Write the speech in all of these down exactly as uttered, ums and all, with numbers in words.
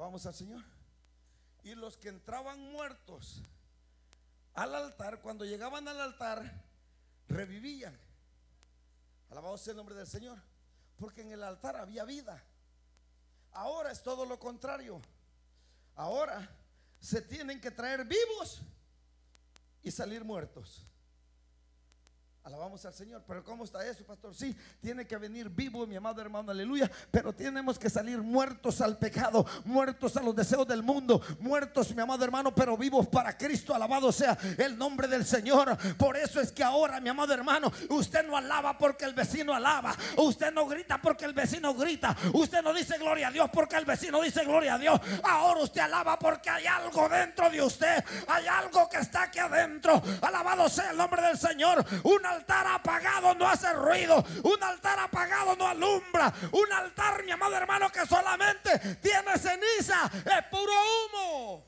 Alabamos al Señor. Y los que entraban muertos al altar, cuando llegaban al altar, revivían. Alabado sea el nombre del Señor. Porque en el altar había vida. Ahora es todo lo contrario. Ahora se tienen que traer vivos y salir muertos. Alabamos al Señor. Pero ¿cómo está eso, pastor? Sí, tiene que venir vivo, mi amado hermano, aleluya. Pero tenemos que salir muertos al pecado, muertos a los deseos del mundo, muertos, mi amado hermano, pero vivos para Cristo. Alabado sea el nombre del Señor. Por eso es que ahora, mi amado hermano, usted no alaba porque el vecino alaba, usted no grita porque el vecino grita, usted no dice gloria a Dios porque el vecino dice gloria a Dios. Ahora usted alaba porque hay algo dentro de usted, hay algo que está aquí adentro. Alabado sea el nombre del Señor. Una altar apagado no hace ruido, un altar apagado no alumbra, un altar, mi amado hermano, que solamente tiene ceniza, es puro humo.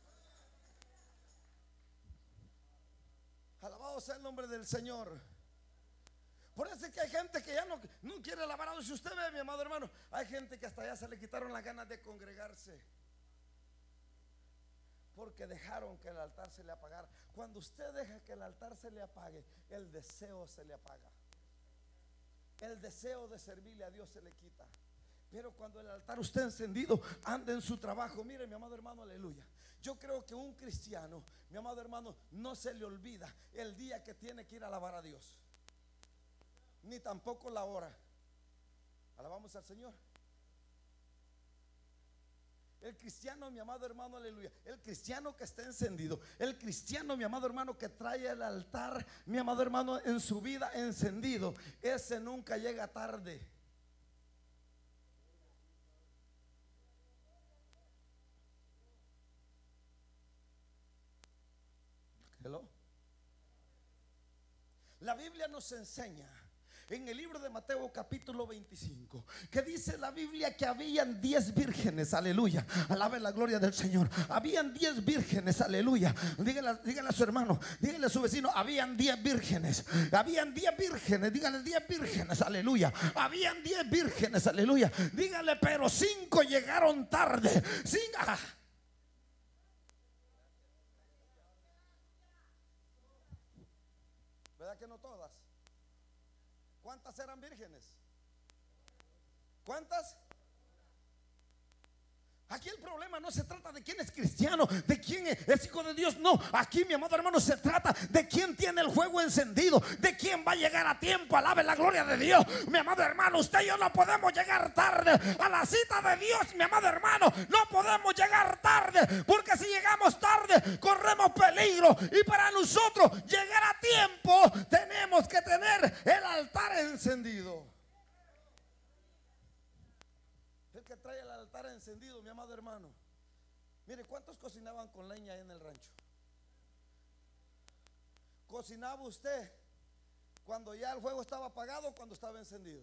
Alabado sea el nombre del Señor. Por eso es que hay gente que ya no, no quiere alabar a Dios. Si usted ve, mi amado hermano, hay gente que hasta ya se le quitaron las ganas de congregarse, porque dejaron que el altar se le apagara. Cuando usted deja que el altar se le apague, el deseo se le apaga. El deseo de servirle a Dios se le quita. Pero cuando el altar está encendido, anda en su trabajo. Mire, mi amado hermano, aleluya. Yo creo que un cristiano, mi amado hermano, no se le olvida el día que tiene que ir a alabar a Dios, ni tampoco la hora. Alabamos al Señor. El cristiano, mi amado hermano, aleluya, el cristiano que está encendido, el cristiano, mi amado hermano, que trae el altar, mi amado hermano, en su vida encendido, ese nunca llega tarde. Hello. La Biblia nos enseña en el libro de Mateo capítulo veinticinco, que dice la Biblia que habían diez vírgenes, aleluya, alaben la gloria del Señor. Habían diez vírgenes, aleluya. Dígale, dígale a su hermano, dígale a su vecino, habían diez vírgenes, habían diez vírgenes, dígale diez vírgenes, aleluya. Habían diez vírgenes, aleluya. Dígale, pero cinco llegaron tarde. Cinco. Ah. ¿Verdad que no todas? ¿Cuántas eran vírgenes? ¿Cuántas? Aquí el problema no se trata de quién es cristiano, de quién es hijo de Dios. No, aquí, mi amado hermano, se trata de quién tiene el fuego encendido, de quién va a llegar a tiempo. Alabe la gloria de Dios. Mi amado hermano, usted y yo no podemos llegar tarde a la cita de Dios. Mi amado hermano, no podemos llegar tarde, porque si llegamos tarde corremos peligro. Y para nosotros llegar a tiempo tenemos que tener el altar encendido. El que trae el altar encendido, mi amado hermano. Mire, ¿cuántos cocinaban con leña ahí en el rancho? ¿Cocinaba usted cuando ya el fuego estaba apagado o cuando estaba encendido?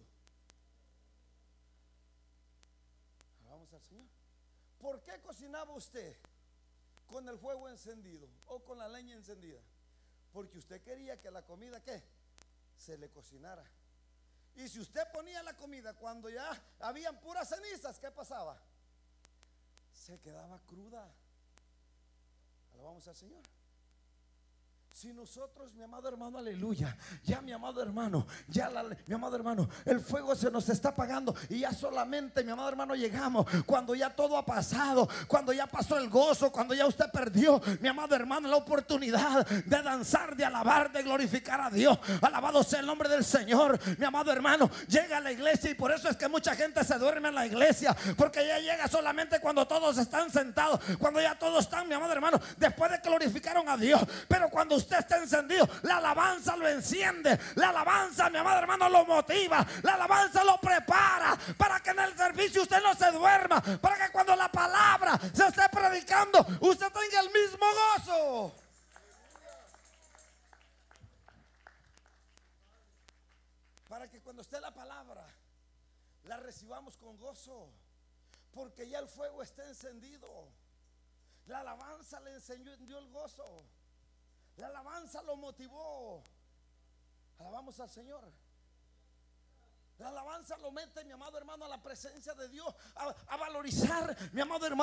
Vamos al Señor. ¿Por qué cocinaba usted con el fuego encendido o con la leña encendida? Porque usted quería que la comida, ¿qué? Se le cocinara. Y si usted ponía la comida cuando ya habían puras cenizas, ¿qué pasaba? Se quedaba cruda. Alabamos al Señor. Si nosotros, mi amado hermano, aleluya, ya mi amado hermano, ya la, mi amado hermano, el fuego se nos está apagando y ya solamente, mi amado hermano, llegamos cuando ya todo ha pasado, cuando ya pasó el gozo, cuando ya usted perdió, mi amado hermano, la oportunidad de danzar, de alabar, de glorificar a Dios. Alabado sea el nombre del Señor. Mi amado hermano, llega a la iglesia y por eso es que mucha gente se duerme en la iglesia, porque ya llega solamente cuando todos están sentados, cuando ya todos están, mi amado hermano, después de que glorificaron a Dios. Pero cuando usted está encendido, la alabanza lo enciende, la alabanza, mi amado hermano, lo motiva, la alabanza lo prepara para que en el servicio usted no se duerma, para que cuando la palabra se esté predicando usted tenga el mismo gozo. Para que cuando esté la palabra la recibamos con gozo, porque ya el fuego está encendido. La alabanza le encendió el gozo. La alabanza lo motivó. Alabamos al Señor. La alabanza lo mete, mi amado hermano, a la presencia de Dios, a, a valorizar, mi amado hermano,